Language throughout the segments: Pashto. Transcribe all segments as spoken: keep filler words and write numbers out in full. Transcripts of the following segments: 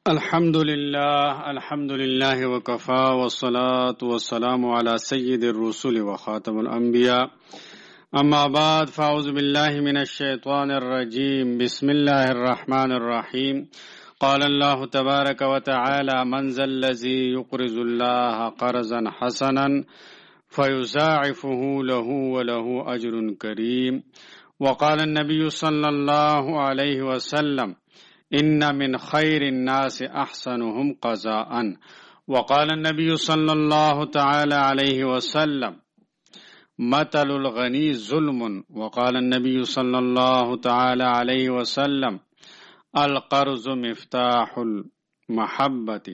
الحمد لله الحمد لله وكفى والصلاة والسلام على سيد الرسل وخاتم الأنبياء أما بعد فأعوذ بالله من الشيطان الرجيم بسم الله الرحمن الرحيم قال الله تبارك وتعالى من ذا الذي يقرض الله قرضا حسنا فيضاعفه له وله أجر كريم وقال النبي صلى الله عليه وسلم إن من خير الناس أحسنهم قضاء وقال النبي صلى الله تعالى عليه وسلم مثل الغني ظلم وقال النبي صلى الله تعالى عليه وسلم القرض مفتاح المحبة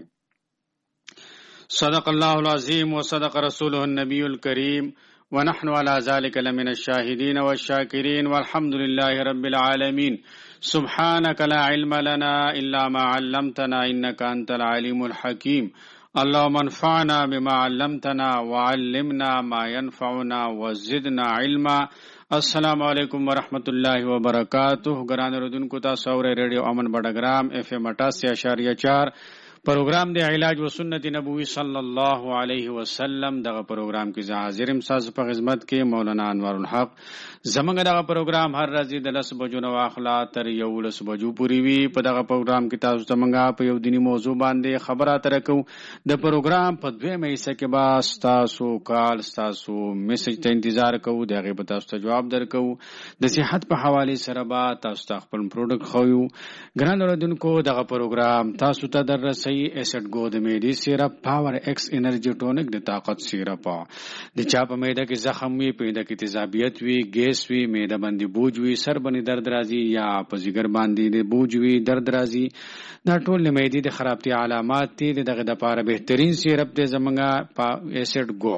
صدق الله العظيم وصدق رسوله النبي الكريم ونحن على ذلك لمن الشاهدين والشاكرين والحمد لله رب العالمين سبحانك لا علم لنا إلا ما علمتنا إنك أنت العليم الحكيم اللهم انفعنا بما علمتنا وعلمنا ما ينفعنا وزدنا علما. السلام علیکم ورحمۃ اللہ وبرکاتہ. گران اردوونکو تاسو اورئ ریډیو امن بډګرام اف ام اٹھاسی اشاریه چار پروگرام دی علاج و سنت نبوی صلی الله علیه وسلم. دغه پروگرام کې زه حاضر یم تاسو په خدمت کې مولانا انوار الحق. زمونږ دغه پروگرام هر ورځ د لس بجو نه واخلا تر یولس بجو پورې وي. په دغه پروگرام کې تاسو څنګه په یو دینی موضوع باندې خبره ترکو. د پروگرام په دویمه حصہ کې با تاسو کال تاسو میسج ته انتظار کوو، دغه په تاسو ته جواب درکو. د صحت په حواله سره با تاسو ته خپل پروډکټ خویو. ګران اوردونکو دغه پروگرام تاسو ته دررسي ایسڈ گو د میډي سیرپ پاور ایکس انرجی ټونک د طاقت سیرپ د چا په میده کې زخم وي، په میده کې تیزابیت وي، ګیس وي، میده باندې بوج وي، سر باندې درد راځي یا په جګر باندې بوج وي درد راځي، دا ټول د میدې د خرابتي علامات دي. دغه د لپاره بهترین سیرپ دی زمونږه ایسڈ گو.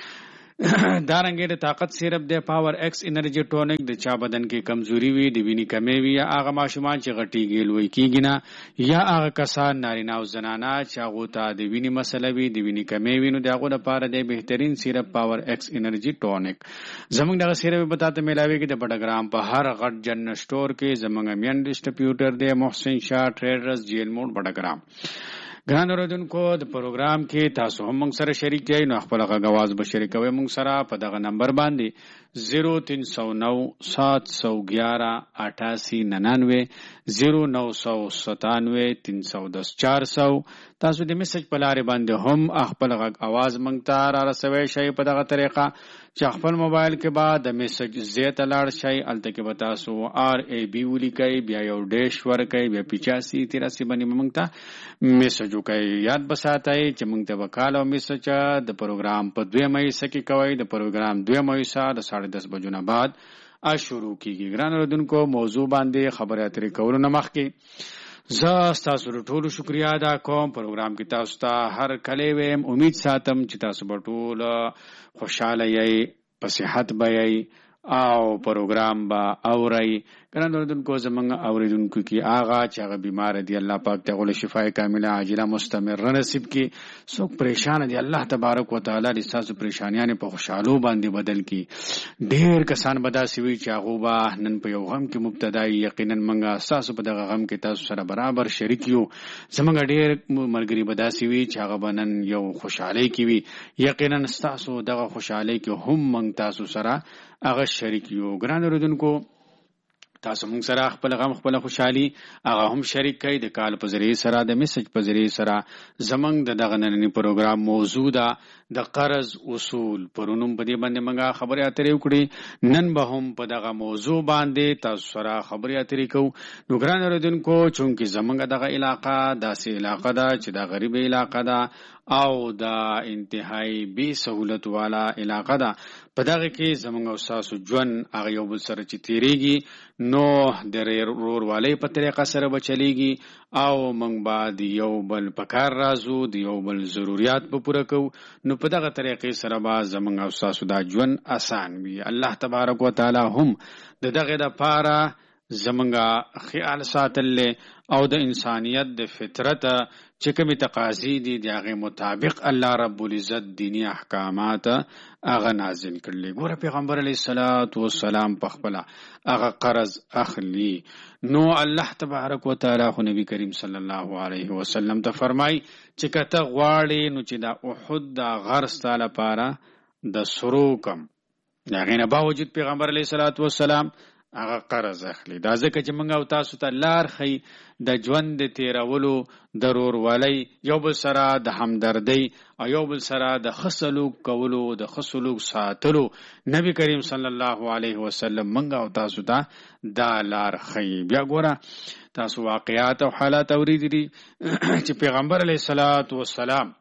دارنګه د طاقت سیرپ دی پاور ایکس انرجی ټونک. د چا بدن کې کمزوري وي، د وینې کمی وي، یا هغه ماشومان چې غټیږي لوی کیږي نه، یا هغه کسان نارینه او زنانه چې هغه ته د وینې مسله وي، د وینې کمی وي، نو دغه لپاره د بهترین سیرپ پاور ایکس انرجی ټونک زمونږ دغه سیرپ به تاسو ملاويږي د بډګرام په هر غټ جن سٹور کې. زمونږ مین ډسټریبیوټر دی محسن شاه ټریډرز جیل موډ بډګرام. ګران اوردونکو د پروگرام کې تاسو هم موږ سره شریک یاست، نو خپل غواز به شریکوي موږ سره په دغه نمبر باندې زیرو تین سو نو سات سو گیارہ اٹھاسی ننانوے زیرو نو سو ستانوے تین سو دس چار سو. تاسو د میسج په لارې باندې هم خپل غږ اواز موږ ته را رسوي شئ په دغه طریقه چې خپل موبایل کې بعد د میسج زیات لاړ شئ. الته کې به تاسو آر ای بی ولیکئ، بیا یو ډیش ورکئ، بیا پچاسی تراسی باندې موږ ته میسج وکئ. یاد بساتئ چې موږ ته وکاله او میسج د پروگرام په دویمه حصہ کې کوي. د پروگرام دویمه حصہ د ساڑھے دس بجو نه بعد ا شروع کیږي. ګران اوردونکو موضوع باندې خبرې اترې کولو نه مخکې زه تاسو ټول شکریا ادا کوم. پروگرام کې تاسو ته هر کله ویم، امید ساتم چې تاسو به ټول خوشاله یې، په صحت به یې او پروگرام با اوري. ګران اوردونکو زمونږ اوریدونکو کې آغا چې هغه بیمار دی، الله پاک ته غوړي شفای کامله عاجله مستمره نصیب کړي. څوک پریشان دي، الله تبارک وتعالى دې تاسو پریشانیاں په خوشحالو باندې بدل کړي. ډېر کسان بداسي وي چې هغه به نن په یو غم کې مبتلا وي. یقینا موږ تاسو په دغه غم کې تاسو سره برابر شریک یو. زمونږ ډېر ملګری بداسي وي چې هغه به نن یو خوشحالي کې وي. یقینا تاسو دغه خوشحالي کې هم موږ تاسو سره هغه شریک یو. ګران اوردونکو تاسو موږ سره خپل غم خپل خوشحالي هغه هم شریک کړئ د کال په ذریعه سره، د میسج په ذریعه سره. زمونږ د دغه نننی پروگرام موضوع ده د قرض اصول. پرونم په دې باندې موږ خبرې اترې وکړې، نن به هم په دغه موضوع باندې تاسو سره خبرې اترې کوو. نو ګران اوردونکو چونکې زمونږ دغه علاقه داسې علاقه ده چې د غریب علاقه ده او د انتهایی بی سہولت والا علاقه ده. په دغه کې زمونږ او تاسو ژوند هغه یو بل سره چې تیریږي نو د ورورولۍ په طریقه سره به چلیږي او موږ به د یو بل په کار راځو، د یو بل ضروریات به پوره کوو. نو په دغه طریقې سره به زمونږ او تاسو دا ژوند آسان وي. الله تبارک وتعالی هم د دغه دپاره زمونږه خیال ساتل او د انسانیت د فطرت چې کومې تقاضي دي د هغې مطابق الله رب العزت دینی احکامات هغه نازل کړلي. ګوره پیغمبر علیه الصلاة والسلام په خپله هغه قرض اخلي، نو الله تبارک وتعالی خو نبی کریم صلی الله علیه وسلم ته فرمای چې که ته غواړې نو چې دا احد دا غر ستا لپاره د سرو کم، د هغې نه باوجود پیغمبر علیه الصلاة والسلام هغه قرض اخلي. دا ځکه چې موږ او تاسو ته لار ښیي د ژوند د تېرولو، د ورورولۍ، یو بل سره د همدردۍ او یو بل سره د ښه سلوک کولو، د ښه سلوک ساتلو. نبی کریم صلی الله علیه وسلم موږ او تاسو ته دا لار ښیي. بیا ګوره تاسو واقعات او حالات اورېدلي چې پیغمبر علیه الصلاة والسلام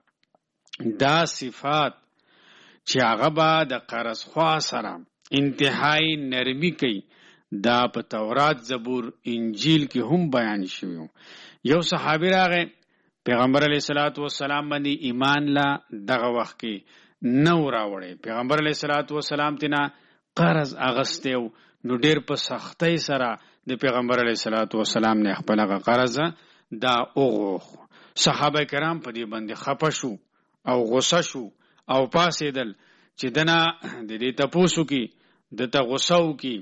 دا صفات چې هغه به د قرض خوا سره انتهایی نرمی کوي، دا په تورات، زبور، انجیل کې هم بیان شوی. یو صحابي راغی پیغمبر علیه الصلاة والسلام باندې ایمان لا دغه وخت کې نو راوړی. پیغمبر علیه الصلاة والسلام تینا قرض اغستی نو ډیر په سختۍ سره د پیغمبر علیه الصلاة والسلام نه خپل هغه قرض دا اوغوخ. صحابه کرام په دې باندې خپه شو او غصه شو او پاسېدل چې دنا د دې تپوسو کې دته غصه وکي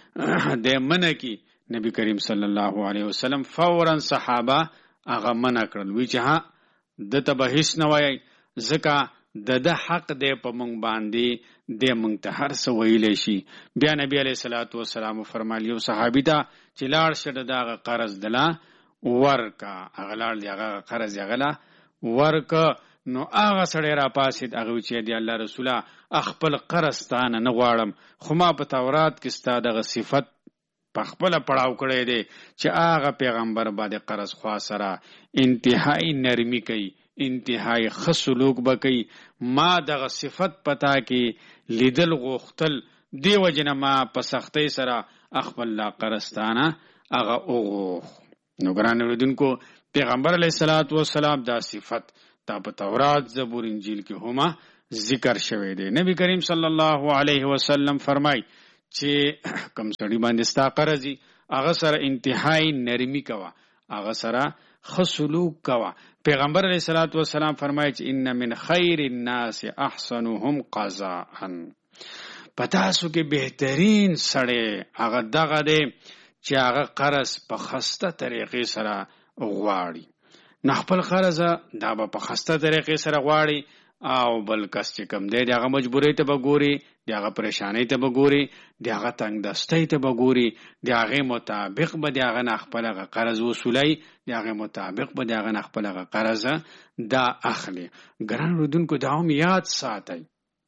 د منه کې. نبی کریم صلی الله علیه وسلم فورا صحابه هغه منع کړل، وی چې ها دته به هیڅ نه وایي ځکه د د حق دی په مونږ باندې، د مونږ ته هر څه ویلی شي. بیا نبی علیه الصلاة والسلام فرمایل یو صحابي ته چې لاړ شه د هغه قرض دله ورکه. هغه لاړ دی هغه قرض یې هغه ورکه. نو هغه سړی را پاسېد، هغه وی چې دی الله رسوله خپل قرض تانه نه غواړم، خو ما په تورات کې ستا دغه صفت په خپله پړاو کړی دی چې هغه پیغمبر باندې قرض خوا سره انتهایی نرمی کوي، انتهایی ښه سلوک به کوي. ما دغه صفت پتا کې لیدل غوښتل، دی وجې نه ما په سختۍ سره خپل لا قرض تانه هغه وغوښ. نو ګران اورېدونکو، پیغمبر علیه الصلاة والسلام دا صفت دا په تورات، زبور، انجیل کې هم ذکر شوی دی. نبی کریم صلی الله علیه وسلم فرمای چې کم سړی باندې ستا قرض وي هغه سره انتهایی نرمی کوه، هغه سره ښه سلوک کوه. پیغمبر علیه الصلاة والسلام فرمای چې ان من خیر الناس احسنهم قضاء، په تاسو کې بهترین سړی هغه دغه دی چې هغه قرض په خسته طریقې سره غواړي. نه خپل قرض دا به په خسته طریقې سره غواړي او بل کس چې کم دی د هغه مجبورۍ ته به ګوري، د هغه پریشانۍ ته به ګوري، د هغه تنګ دستۍ ته به ګوري، د هغې مطابق به د هغه نه خپل هغه قرض وصولوي، د هغې مطابق به د هغه نه خپل هغه قرض دا اخلي. ګران اورېدونکو، دا هم یاد ساتئ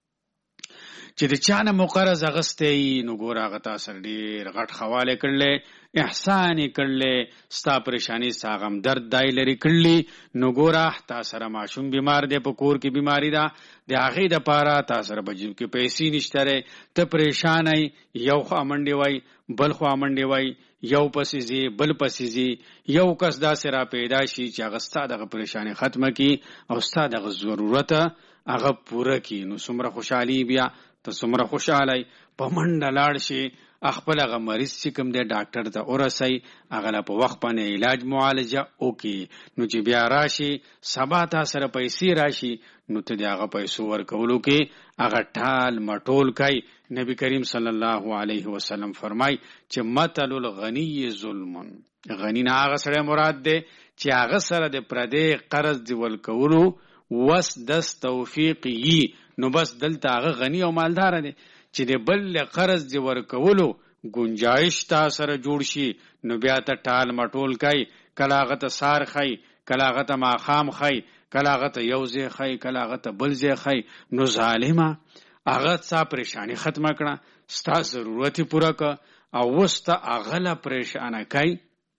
چې د چا نه مو قرض اخیستی نو ګوره هغه تا سره ډېر غټ خواله کړلی، احسان یې کړلی، ستا پریشاني ستا غم درد دای لرې کړلي. نو ګوره تا سره ماشوم بیمار دی، په کور کې بیماري ده، د هغې دپاره تا سره په جیب کې پیسې نشته دی، ته پریشانه یو خوا منډې وای بل خوا منډې وای، یو پسې ځي بل پسې ځي، یو کس داسې را پیدا شي چې هغه ستا دغه پریشاني ختمه کړي او ستا دغه ضرورت هغه پوره کړي. نو څومره خوشحالي، بیا ته څومره خوشحالی په منډه لاړ شي، خپل هغه مریض چې کوم دی ډاکټر ته ورسئ، هغه له په وخت باندې علاج معالجه وکړي. نو چې بیا راشي سبا تا سره پیسې راشي نو ته د هغه پیسو ورکولو کې هغه ټال مټول کوي. نبی کریم صلی الله علیه وسلم فرمای چې مثل الغنی ظلم، غنی نه هغه سره مراد دی چې هغه سره د پردې قرض دی ورکولو وس دس توفیق یي. نو بس دلته هغه غنی او مالدار دی چې د بل قرض دی ورکولو گنجائش تا سره جوړ شي نو بیا ته ټال مټول کوي، کله هغه ته سار خی، کله هغه ته ماښام خی، کله هغه ته یو ځای خی، کله هغه ته بل ځای خی. نو ظالمه هغه ستا پریشانی ختمه کړه، ستا ضرورت پوره کړه او اوس ته هغه له پریشانه کوي،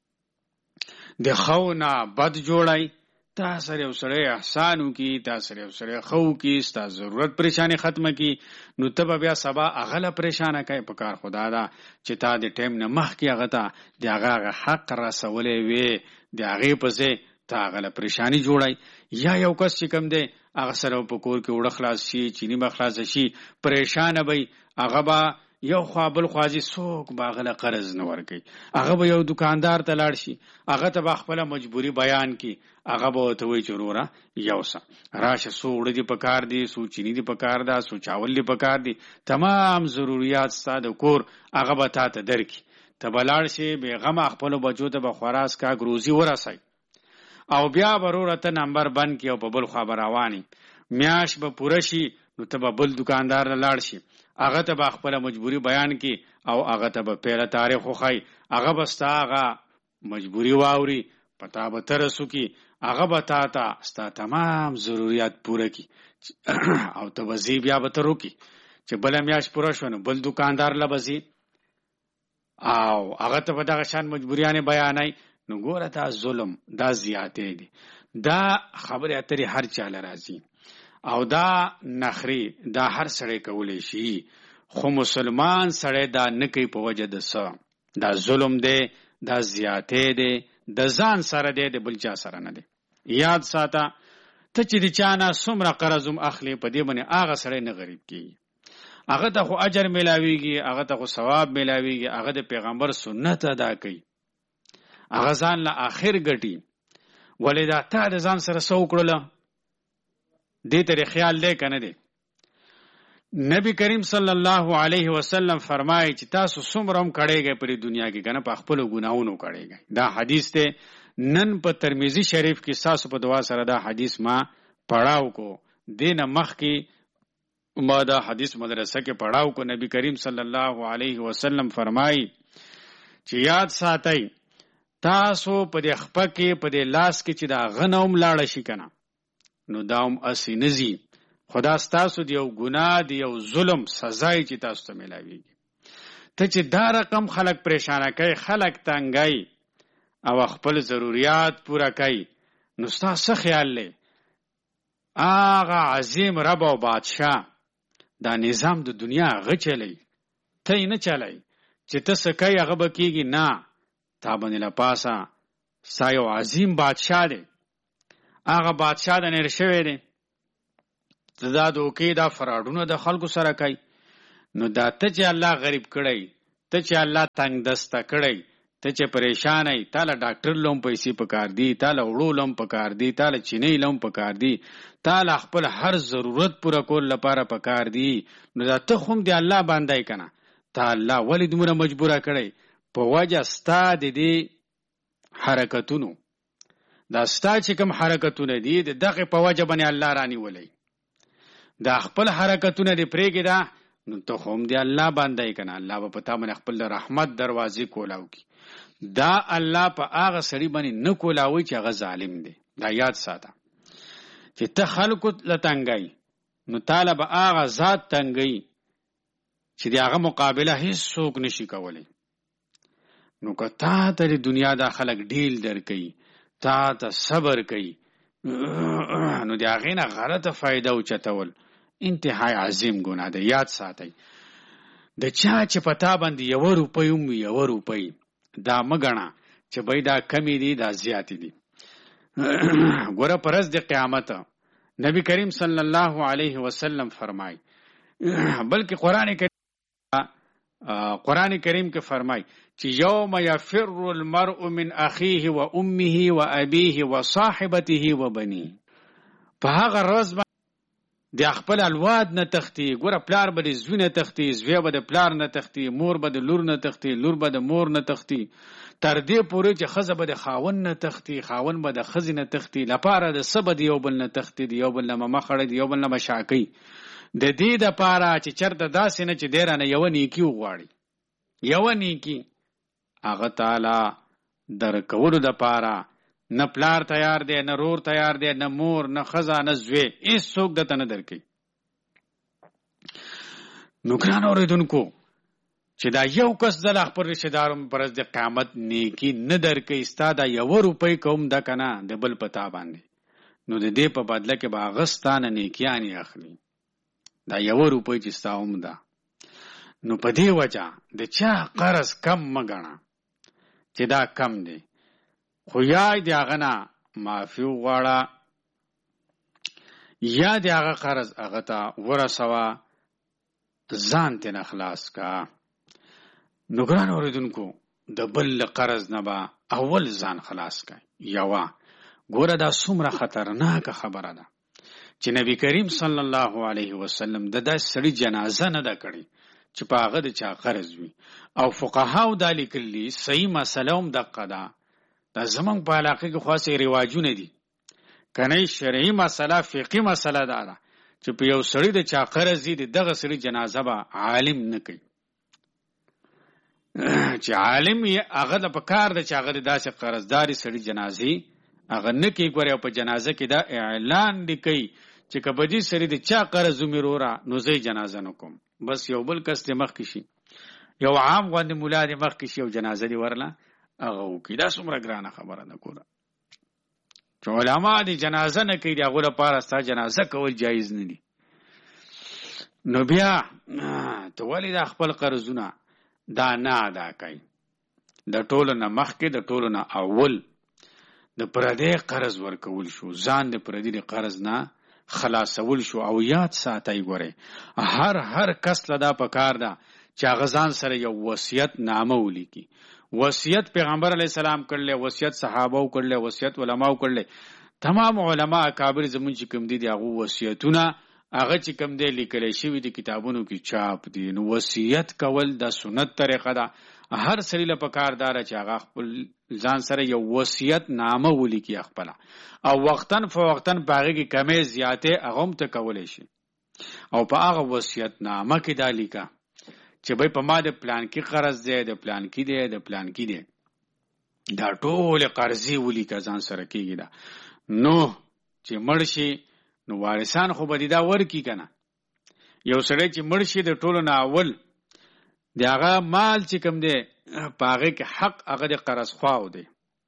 د ښو نه بد جوړی. تا سره یو سړی احسان وکړي، تا سره یو سړی ښه وکړي، ستا ضرورت پریشاني ختمه کړي، نو ته به بیا سبا هغه له پریشانه کوي. په کار خدا ده چې تا د ټایم نه مخکې هغه ته د هغه هغه حق رسولی وې، د هغې په ځای ته هغه له پریشاني جوړی. یا یو کس چې کوم دی هغه سره په کور کې اوړه خلاص شي، چینی به خلاصه شي، پریشانه به هغه به یو خوا بل خوازي څوک باغله قرض نه ورکي. هغه به یو دکاندار ته لاړ شي، هغه ته به خپل مجبوری بیان کی، هغه به ته وی چروره یوسه راشه سوړ دي پکار دي، سو چینی دي پکار ده، سو چاول دي پکار دي، تمام ضرورت ستاسو کور هغه به تاسو درکې. ته بلاړ شي به غم خپل بچو ته به خوراس کا گروزی ورسای او بیا ضرورت نمبر بند کی او په بل خبر رواني میاش به پوره شي، نو ته به بل دکاندار لاړ شي، هغه ته به خپل مجبوری بیان کی او هغه ته به پیله تاریخ خوخای، هغه به ستا هغه مجبوری واوري، پتا به ترسو کی، هغه به تا ته ستا تمام ضرورت پوره کی او ته وزي بیا به ترو کی چې بل میاش پوره شونه بل دکاندار لبزي او هغه ته به دغه شان مجبوریانه بیانای. نو ګوره دا ظلم دا زیاتې دي، دا خبره اترې هر چاله راځي او دا نخري دا هر سړی کولی شي، خو مسلمان سړی دا نه کوي په وجه د څه، دا ظلم دی، دا زیاتې دی، د ځان سره دی، د بل چا سره نه دی. یاد ساته ته چې د چا نه څومره قرض هم اخلي، په دې باندې هغه سړی نه غریب کېږي، هغه ته خو اجر میلاویږي، هغه ته خو ثواب میلاویږي، هغه د پیغمبر سنت ادا کوي، هغه ځان له آخر ګټي. ولې دا تا د ځان سره څه وکړله دې ته خیال دی که نه دی؟ نبی کریم صلی الله علیه وسلم فرمایي چې تاسو څومره هم کړئ په دنیا کې که نه په خپلو ګناهونو کړئ. دا حدیث دی، نن په ترمذی شریف کې ستاسو په دعا سره دا حدیث ما پڑھاو کو، دې نه مخکې ما دا حدیث مدرسه کې پڑھاو کو. نبی کریم صلی الله علیه وسلم فرمایي چې یاد ساتئ تاسو په دې خپه کې په دې لاس کې چې دا غنوم لاړه شي کنه، نو دا هم اسی نزي، خدا ستاسو دی یو ګناه دی یو ظلم سزای چې تاسو ته ملاویږي. ته چې دا رقم خلق پریشانه کوي، خلق تنګي او خپل ضرورت پورا کوي، نو ستاسو خیال لې آغا عظیم رب او بادشاہ دا نظام د دنیا غ چلی، ته نه چلای چې ته سکای هغه بکیږي نه، تا باندې لا پاسا سایو عظیم بادشاہ دی، هغه بادشاہ د نیر شوی دی، دا دوکې دا فراډونه د خلکو سره کوي. نو دا ته چې الله غریب کړی، ته چې الله تنگ دسته کړی، ته چې پریشان ای، تاله ډاکټر لوم پیسې پکار دی، تاله وړو لوم پکار دی، تاله چینی لوم پکار دی، تاله خپل هر ضرورت پوره کول لپاره پکار دی، نو دا ته خوم دی الله باندې کنه، تا الله ولی دومره مجبوره کړی په وجه ستا د دې حرکتونو، دا ستا چې کوم حرکتونه دي د دغه په وجه باندې الله رانی ولي، دا خپل حرکتونه دی پرېږده، نو ته خوم دی الله باندې کنه، الله به پتا باندې خپل رحمت دروازې کولاو کی. دا الله په هغه سړي باندې نه کولاوي چې هغه ظالم دی. دا یاد ساته چې ته خلکو لتنګي، نو تعالی به هغه ذات تنګي چې دی هغه مقابله هیڅ څوک نشي کولی. نو که تا ته د دنیا دا خلک ډیل درکوي، تا ته صبر کوي، نو د هغې نه غلطه فایده اوچتول انتهای عظیم ګناه ده. یاد ساتئ د چا چې په تا باندې یوه روپۍ هم وي، یوه روپۍ دا مه ګڼه چې بی دا کمی دي دا زیاتې دي. ګوره په ورځ د قیامت نبی کریم صلی الله علیه وسلم فرمای، بلکې قرآن کریم قرآن کریم کې فرمای چې یوم یفر المرء من اخیه و امه و ابیه و صاحبته و بنیه، په هغه ورځ د خپل اولاد نه تختی. ګوره پلار به د زوی نه تختی، زوی به د پلار نه تختی، مور به د لور نه تختی، لور به د مور نه تختی، تر دې پورې چې ښځه به د خاوند نه تختی، خاوند به د ښځې نه تختی، لپاره د څه به د یو بل نه تختی، د یو بل نه مخړی، د یو بل نه مشاکۍ، د دې دپاره چې چېرته داسې نه چې دی رانه یوه نیکي وغواړي، یوه نیکي هغه تعالی درکولو دپاره نه پلار تیار دی، نه رور تیار دی، نه مور، نه ښځه، نه زوی، هیڅ څوک دته نه درکوي. نو ګرانو اورېدونکو چې دا یو کس د خپل رشته دارو پر ورځ د قیامت نیکي نه درکوي، ستا دا یوه روپۍ کوم ده که نه د بل په تا باندې، نو د دې په بدله کې به هغه ستا نه نیکیانې اخلي، دا یوه روپۍ چې ستا هم ده. نو په دې وجه د چا قرض کم مه ګڼه چې دا کم دی، خو یا د هغه نه معافي وغواړه، یا د هغه قرض هغه ته ورسوه، ځان ته خلاص کا. نو ګران اوریدونکو د بل قرض نه با اول ځان خلاص کا. یوا ګوره دا څومره خطرناک خبره ده چې نبی کریم صلی الله علیه وسلم د داس سړي جنازه نه ده کړې چې په هغه د چا قرض وي. او فقهاو دا لیکلي صحیح مسله هم دقه ده. دا زمونږ په علاقه کې خاصې رواجونه دي کنه شرعي مسله فقهي مسله ده چې په یو سړي د چا قرض دي دغه سړي جنازه به عالم نه کوي. چې عالم یې هغه د پکار د چا هغه داسې قرضداري سړي جنازي هغه نه کوي. ګوره په جنازه کې دا اعلان دی کوي چې کبدي سړي د چا قرض ومیرورا نو زه جنازه نه کوم. بس یو بل کس دې مخ کې شي، یو عام غوند مولا دې مخ کې شي او جنازه دې ورله هغه وکړي. دا څومره ګرانه خبره ده. ګوره چې علما دې جنازه نه کوي هغه لپاره ستا جنازه کول جایز نه دي. نو بیا ته ولې دا خپل قرضونه دا نه ادا کوي؟ د ټولو نه مخکې د ټولو نه اول د پردې قرض ورکول شو، ځان د پردې قرض نه خلاصول شو. او یاد ساتي ګوره هر هر کس لدا پکار ده چې هغه ځان سره یو وصیت نامه ولیکي. وصیت پیغمبر علیه السلام کړل، وصیت صحابه کړل، وصیت علماء کړل. تمام علما اکابر زمون چې کوم دي هغه وصیتونه هغه چې کوم دی لیکل شوی د کتابونو کې چاپ دي. نو وصیت کول د سنت طریقه ده. هر سړي له پکار دار چې هغه خپل ځان سره یو وصیت نامه ولیکي خپل او وختن فوقتن باغې کې کمې زیاتې هغه هم ته کولای شي. او په هغه وصیت نامه کې دا لیکا چې به په ما د پلان کې قرض دی، د پلان کې دی، د پلان کې دی، دا ټول قرضې ولیکا ځان سره کېږي. دا نو چې مړ شي نو وارثان خو به دا ورکی کنه. یو سړی چې مړ شي د ټولو نه اول دی هغه مال چې کوم دی په هغه کې حق هغه د قرض خواو دی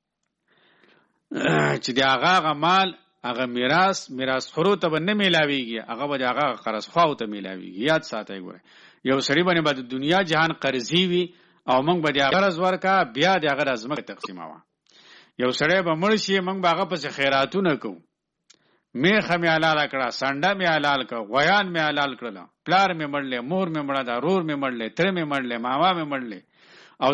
چې دی هغه هغه مال هغه میراث میراث خورو ته به نه میلاویږي، هغه به هغه قرض خواو ته میلاویږي. یاد ساتئ ګوره یو سړی باندې به د دنیا جهان قرضی وي او موږ به د قرض ورکا بیا د هغه ازمکه تقسیموا. یو سړی به مړ شي موږ به هغه پس خیراتونه کوو. میخه می حلال کړه، سانډه می حلال کړه، غویان می حلال کړه، پلار می مړلې، مور می مړه ده، رور می مړلې، تر می مړلې، ماما می مړلې،